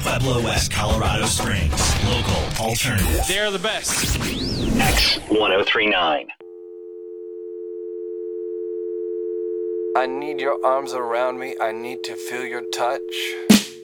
Pueblo, West Colorado Springs. Local, alternative. They're the best. X1039. I need your arms around me. I need to feel your touch.